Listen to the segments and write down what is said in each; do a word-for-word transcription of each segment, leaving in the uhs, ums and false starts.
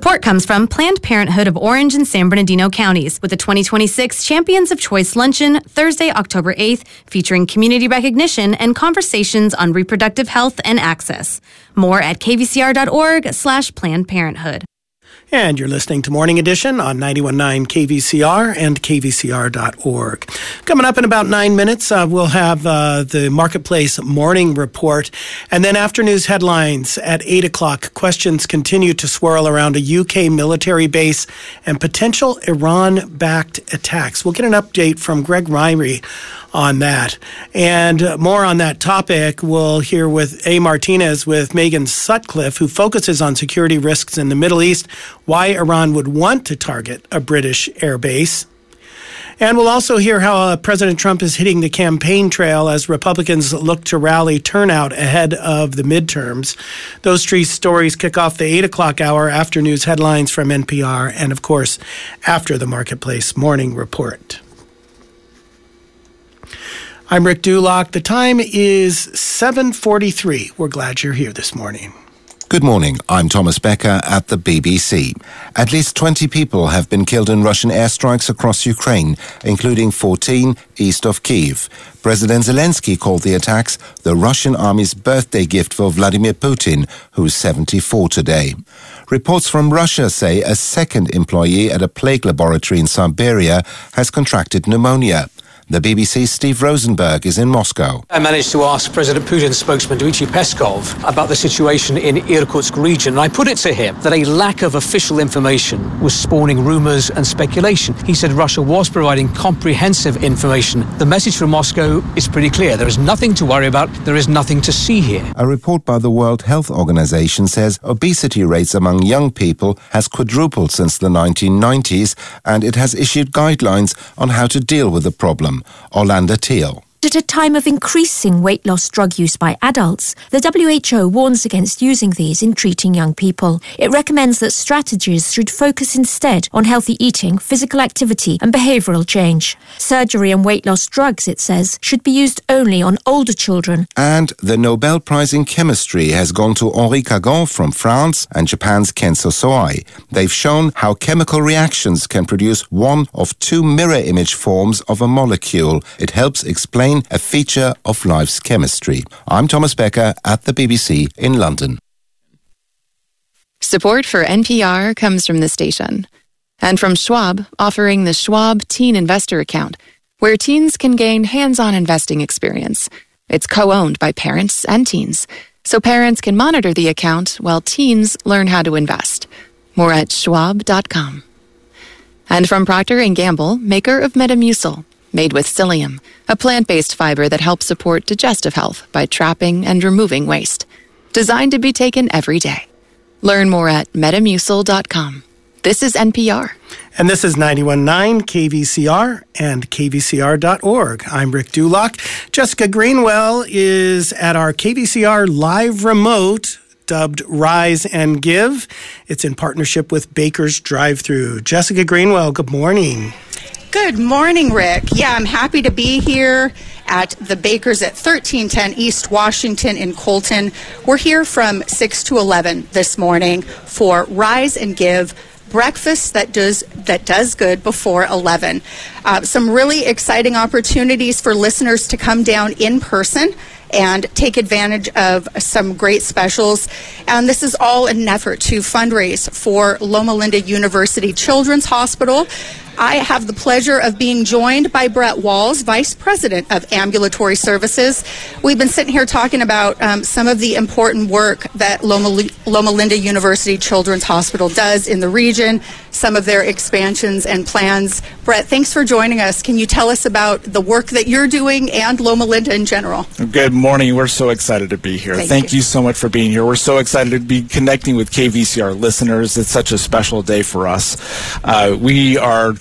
Support comes from Planned Parenthood of Orange and San Bernardino counties with the twenty twenty-six Champions of Choice Luncheon Thursday, October eighth, featuring community recognition and conversations on reproductive health and access. More at kvcr.org slash Planned Parenthood. And you're listening to Morning Edition on ninety-one point nine K V C R and K V C R dot org. Coming up in about nine minutes, uh, we'll have uh, the Marketplace Morning Report. And then after news headlines at eight o'clock, questions continue to swirl around a U K military base and potential Iran-backed attacks. We'll get an update from Greg Ryrie on that. And more on that topic, we'll hear with A. Martinez with Megan Sutcliffe, who focuses on security risks in the Middle East, why Iran would want to target a British airbase. And we'll also hear how uh, President Trump is hitting the campaign trail as Republicans look to rally turnout ahead of the midterms. Those three stories kick off the eight o'clock hour after news headlines from N P R and, of course, after the Marketplace Morning Report. I'm Rick Dulock. The time is seven forty-three. We're glad you're here this morning. Good morning. I'm Thomas Becker at the B B C. At least twenty people have been killed in Russian airstrikes across Ukraine, including fourteen east of Kyiv. President Zelensky called the attacks the Russian army's birthday gift for Vladimir Putin, who's seventy-four today. Reports from Russia say a second employee at a plague laboratory in Siberia has contracted pneumonia. The B B C's Steve Rosenberg is in Moscow. I managed to ask President Putin's spokesman Dmitry Peskov about the situation in Irkutsk region. And I put it to him that a lack of official information was spawning rumors and speculation. He said Russia was providing comprehensive information. The message from Moscow is pretty clear. There is nothing to worry about. There is nothing to see here. A report by the World Health Organization says obesity rates among young people has quadrupled since the nineteen nineties, and it has issued guidelines on how to deal with the problem. Orlando Teal. At a time of increasing weight loss drug use by adults, the W H O warns against using these in treating young people. It recommends that strategies should focus instead on healthy eating, physical activity and behavioural change. Surgery and weight loss drugs, it says, should be used only on older children. And the Nobel Prize in Chemistry has gone to Henri Kagan from France and Japan's Kenzo Soai. They've shown how chemical reactions can produce one of two mirror image forms of a molecule. It helps explain a feature of life's chemistry. I'm Thomas Becker at the B B C in London. Support for N P R comes from the station and from Schwab, offering the Schwab Teen Investor Account, where teens can gain hands-on investing experience. It's co-owned by parents and teens, so parents can monitor the account while teens learn how to invest. More at schwab dot com. And from Procter and Gamble, maker of Metamucil, made with psyllium, a plant-based fiber that helps support digestive health by trapping and removing waste. Designed to be taken every day. Learn more at metamucil dot com. This is N P R. And this is ninety-one point nine K V C R and K V C R dot org. I'm Rick Dulock. Jessica Greenwell is at our K V C R live remote, dubbed Rise and Give. It's in partnership with Baker's Drive-Thru. Jessica Greenwell, good morning. Good morning, Rick. Yeah, I'm happy to be here at the Bakers at thirteen ten East Washington in Colton. We're here from six to eleven this morning for Rise and Give, breakfast that does that does good before eleven. Uh, some really exciting opportunities for listeners to come down in person and take advantage of some great specials. And this is all in an effort to fundraise for Loma Linda University Children's Hospital. I have the pleasure of being joined by Brett Walls, Vice President of Ambulatory Services. We've been sitting here talking about um, some of the important work that Loma, Loma Linda University Children's Hospital does in the region, some of their expansions and plans. Brett, thanks for joining us. Can you tell us about the work that you're doing and Loma Linda in general? Good morning. We're so excited to be here. Thank, Thank you. you so much for being here. We're so excited to be connecting with K V C R listeners. It's such a special day for us. Uh, we are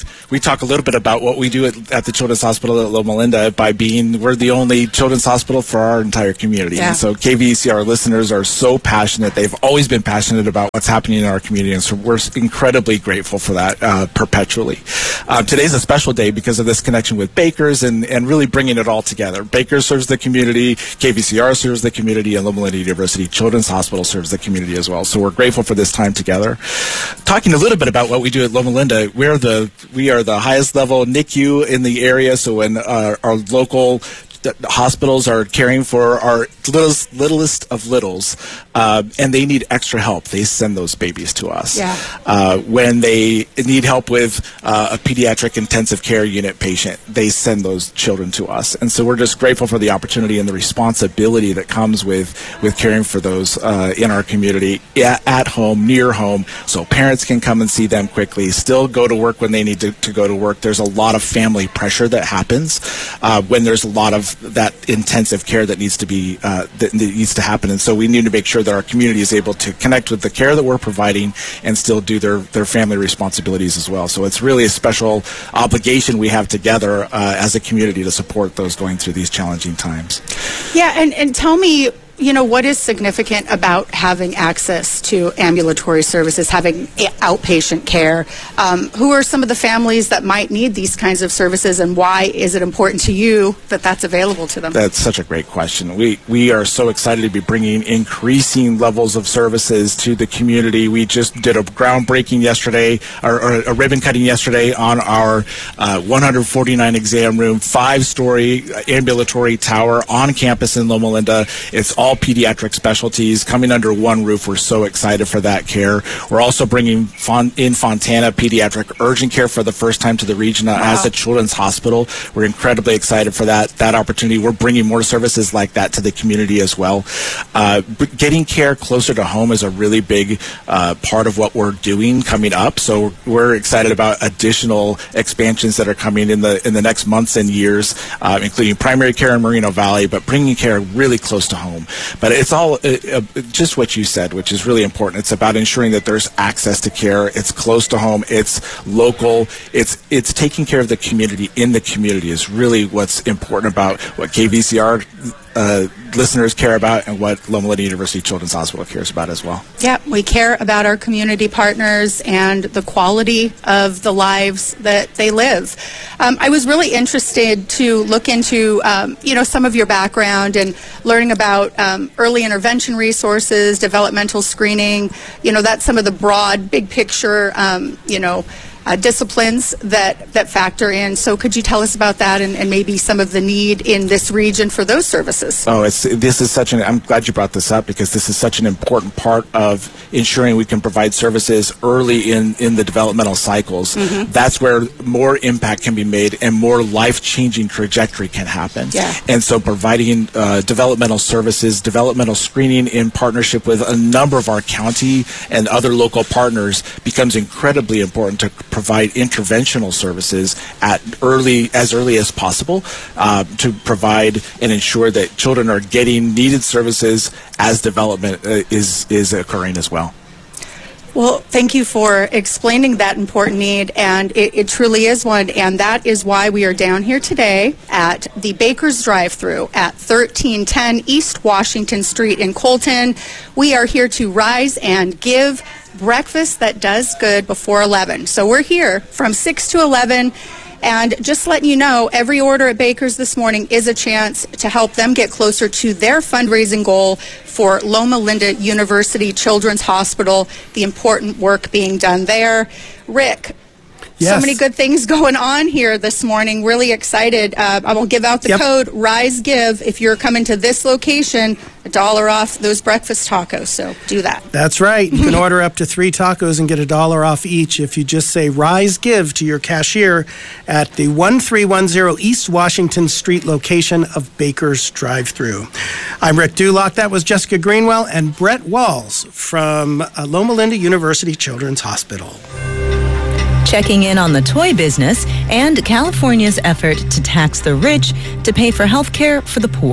we talk a little bit about what we do at, at the Children's Hospital at Loma Linda by being, we're the only children's hospital for our entire community. Yeah. And so K V E C R listeners are so passionate. They've always been passionate about what's happening in our community, and so we're incredibly grateful for that uh, perpetually. Uh, today's a special day because of this connection with Bakers and, and really bringing it all together. Bakers serves the community, K V C R serves the community, and Loma Linda University Children's Hospital serves the community as well. So we're grateful for this time together. Talking a little bit about what we do at Loma Linda, we're the we are the highest level N I C U in the area. So when uh, our local the hospitals are caring for our littlest, littlest of littles, uh, and they need extra help, they send those babies to us. Yeah. Uh, when they need help with uh, a pediatric intensive care unit patient, they send those children to us. And so we're just grateful for the opportunity and the responsibility that comes with, with caring for those uh, in our community, at, at home, near home, so parents can come and see them quickly, still go to work when they need to, to go to work. There's a lot of family pressure that happens uh, when there's a lot of that intensive care that needs to be uh, that needs to happen, and so we need to make sure that our community is able to connect with the care that we're providing and still do their their family responsibilities as well. So it's really a special obligation we have together uh, as a community to support those going through these challenging times. Yeah, and, and tell me, you know, what is significant about having access to ambulatory services, having outpatient care? Um, who are some of the families that might need these kinds of services, and why is it important to you that that's available to them? That's such a great question. We we are so excited to be bringing increasing levels of services to the community. We just did a groundbreaking yesterday, or, or a ribbon cutting yesterday on our uh, one hundred forty-nine exam room, five-story ambulatory tower on campus in Loma Linda. It's all pediatric specialties coming under one roof. We're so excited for that care. We're also bringing Fon- in Fontana pediatric urgent care for the first time to the region wow. as a children's hospital. We're incredibly excited for that that opportunity. We're bringing more services like that to the community as well. Uh, getting care closer to home is a really big uh, part of what we're doing coming up. So we're excited about additional expansions that are coming in the in the next months and years, uh, including primary care in Moreno Valley, but bringing care really close to home. But it's all uh, uh, just what you said, which is really important. It's about ensuring that there's access to care. It's close to home. It's local. It's it's taking care of the community in the community is really what's important about what K V C R uh, listeners care about and what Loma Linda University Children's Hospital cares about as well. Yeah, we care about our community partners and the quality of the lives that they live. Um, I was really interested to look into, um, you know, some of your background and learning about um, early intervention resources, developmental screening. You know, that's some of the broad, big picture, um, you know, Uh, disciplines that, that factor in. So could you tell us about that and, and maybe some of the need in this region for those services? Oh, it's this is such an, I'm glad you brought this up because this is such an important part of ensuring we can provide services early in, in the developmental cycles. Mm-hmm. That's where more impact can be made and more life-changing trajectory can happen. Yeah. And so providing uh, developmental services, developmental screening in partnership with a number of our county and other local partners becomes incredibly important to provide interventional services at early, as early as possible, uh, to provide and ensure that children are getting needed services as development uh, is is occurring as well. Well, thank you for explaining that important need, and it, it truly is one, and that is why we are down here today at the Baker's Drive-Thru at thirteen ten East Washington Street in Colton. We are here to rise and give breakfast that does good before eleven. So we're here from six to eleven. And just letting you know, every order at Baker's this morning is a chance to help them get closer to their fundraising goal for Loma Linda University Children's Hospital, the important work being done there. Rick, yes. So many good things going on here this morning. Really excited. Uh, I will give out the yep. code RISEGIVE. If you're coming to this location, a dollar off those breakfast tacos. So do that. That's right. You can order up to three tacos and get a dollar off each if you just say Rise Give to your cashier at the one three one zero East Washington Street location of Baker's Drive-Thru. I'm Rick Dulock. That was Jessica Greenwell and Brett Walls from uh, Loma Linda University Children's Hospital. Checking in on the toy business and California's effort to tax the rich to pay for health care for the poor.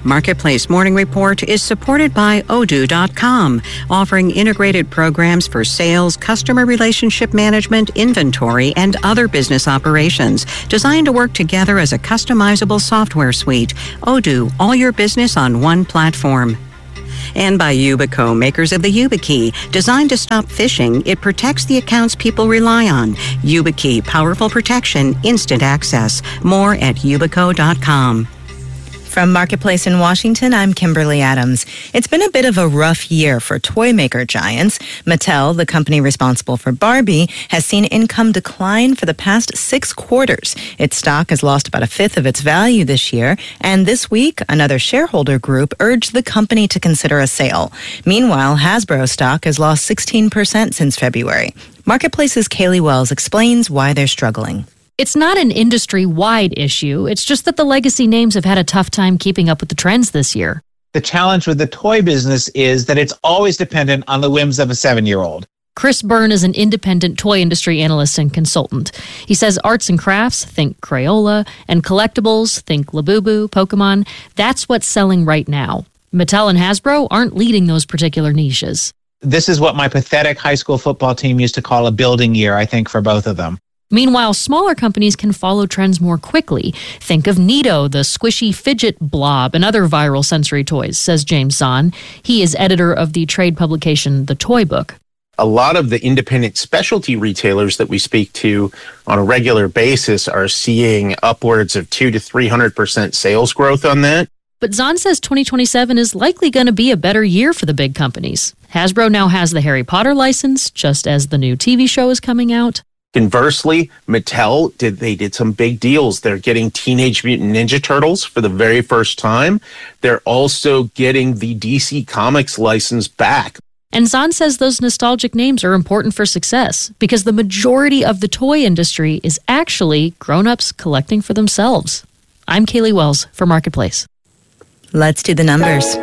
Marketplace Morning Report is supported by Odoo dot com, offering integrated programs for sales, customer relationship management, inventory, and other business operations, designed to work together as a customizable software suite. Odoo, all your business on one platform. And by Yubico, makers of the YubiKey. Designed to stop phishing, it protects the accounts people rely on. YubiKey, powerful protection, instant access. More at Yubico dot com. From Marketplace in Washington, I'm Kimberly Adams. It's been a bit of a rough year for toy maker giants. Mattel, the company responsible for Barbie, has seen income decline for the past six quarters. Its stock has lost about a fifth of its value this year, and this week, another shareholder group urged the company to consider a sale. Meanwhile, Hasbro stock has lost sixteen percent since February. Marketplace's Kaylee Wells explains why they're struggling. It's not an industry-wide issue. It's just that the legacy names have had a tough time keeping up with the trends this year. The challenge with the toy business is that it's always dependent on the whims of a seven-year-old. Chris Byrne is an independent toy industry analyst and consultant. He says arts and crafts, think Crayola, and collectibles, think Labubu, Pokemon, that's what's selling right now. Mattel and Hasbro aren't leading those particular niches. This is what my pathetic high school football team used to call a building year, I think, for both of them. Meanwhile, smaller companies can follow trends more quickly. Think of Neato, the squishy fidget blob, and other viral sensory toys, says James Zahn. He is editor of the trade publication The Toy Book. A lot of the independent specialty retailers that we speak to on a regular basis are seeing upwards of two to three hundred percent sales growth on that. But Zahn says twenty twenty-seven is likely going to be a better year for the big companies. Hasbro now has the Harry Potter license, just as the new T V show is coming out. Conversely, Mattel did they did some big deals. They're getting Teenage Mutant Ninja Turtles for the very first time. They're also getting the D C Comics license back. And Zahn says those nostalgic names are important for success because the majority of the toy industry is actually grown-ups collecting for themselves. I'm Kaylee Wells for Marketplace. Let's do the numbers.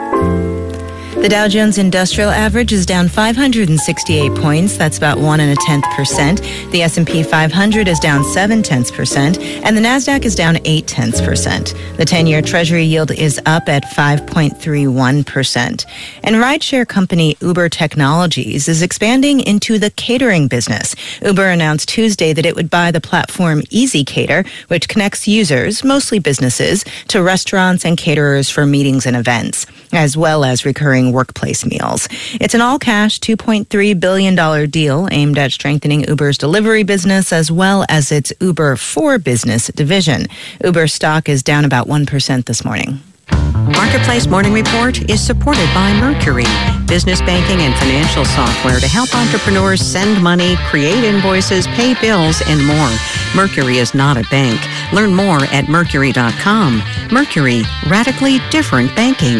The Dow Jones Industrial Average is down five hundred sixty-eight points. That's about one and a tenth percent. The S and P five hundred is down seven tenths percent, and the Nasdaq is down eight tenths percent. The ten-year Treasury yield is up at five point three one percent. And rideshare company Uber Technologies is expanding into the catering business. Uber announced Tuesday that it would buy the platform EasyCater, which connects users, mostly businesses, to restaurants and caterers for meetings and events, as well as recurring workplace meals. It's an all-cash two point three billion dollars deal aimed at strengthening Uber's delivery business as well as its Uber for Business division. Uber stock is down about one percent this morning. Marketplace Morning Report is supported by Mercury, business banking and financial software to help entrepreneurs send money, create invoices, pay bills, and more. Mercury is not a bank. Learn more at Mercury dot com. Mercury, radically different banking.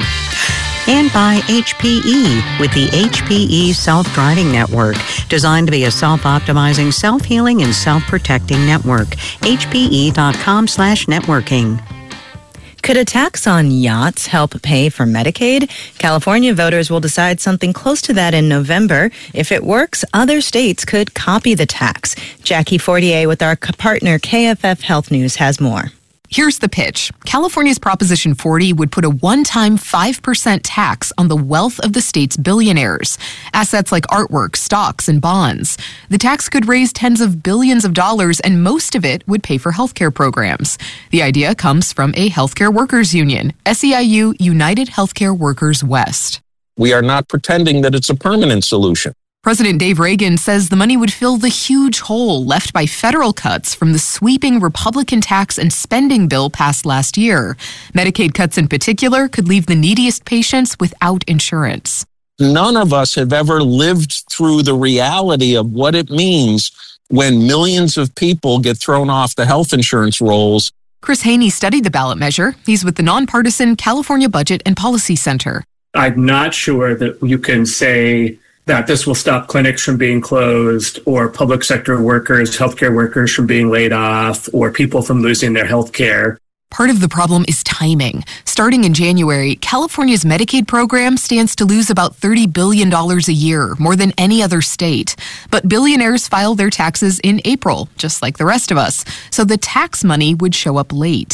And by H P E with the H P E Self-Driving Network, designed to be a self-optimizing, self-healing, and self-protecting network. H P E dot com slash networking. Could a tax on yachts help pay for Medicaid? California voters will decide something close to that in November. If it works, other states could copy the tax. Jackie Fortier with our partner K F F Health News has more. Here's the pitch. California's Proposition forty would put a one-time five percent tax on the wealth of the state's billionaires, assets like artwork, stocks, and bonds. The tax could raise tens of billions of dollars, and most of it would pay for healthcare programs. The idea comes from a healthcare workers union, S E I U United Healthcare Workers West. We are not pretending that it's a permanent solution. President Dave Reagan says the money would fill the huge hole left by federal cuts from the sweeping Republican tax and spending bill passed last year. Medicaid cuts in particular could leave the neediest patients without insurance. None of us have ever lived through the reality of what it means when millions of people get thrown off the health insurance rolls. Chris Haney studied the ballot measure. He's with the nonpartisan California Budget and Policy Center. I'm not sure that you can say that this will stop clinics from being closed or public sector workers, healthcare workers from being laid off or people from losing their health care. Part of the problem is timing. Starting in January, California's Medicaid program stands to lose about thirty billion dollars a year, more than any other state. But billionaires file their taxes in April, just like the rest of us, so the tax money would show up late.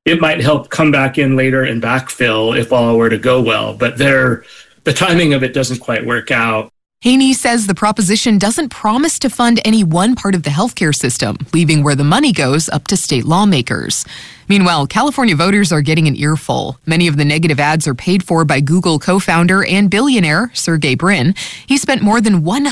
it might help come back in later and backfill if all were to go well. But there, the timing of it doesn't quite work out. Haney says the proposition doesn't promise to fund any one part of the healthcare system, leaving where the money goes up to state lawmakers. Meanwhile, California voters are getting an earful. Many of the negative ads are paid for by Google co-founder and billionaire Sergey Brin. He spent more than one